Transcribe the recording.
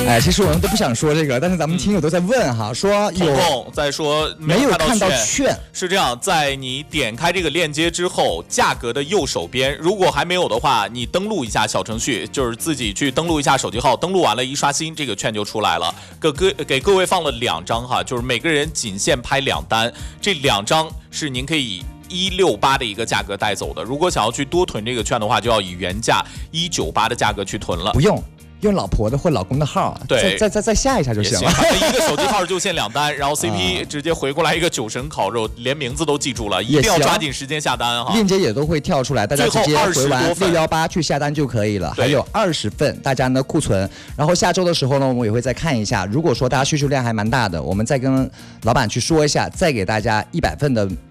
哎，其实我们都不想说这个，但是咱们听友都在问哈，说有在说没有看到券。 是这样，在你点开这个链接之后，价格的右手边，如果还没有的话，你登录一下小程序，就是自己去登录一下手机号，登录完了，一刷新，这个券就出来了。给各位放了2张哈，就是每个人仅限拍2单，这2张是您可以168的一个价格带走的。如果想要去多囤这个券的话，就要以原价198的价格去囤了。 不用老婆的或老公的号， 对， 再下一下就行了。 一个手机号就限2单，然后 CP 直接回过来一个9神烤肉，连名字都记住了，一定要抓紧时间下单哈。 链接也都会跳出来，大家直接回完618去下单就可以了。还有20份，大家呢库存。然后下周的时候呢，我们也会再看一下，如果说大家需求量还蛮大的，我们再跟老板去说一下，再给大家100份的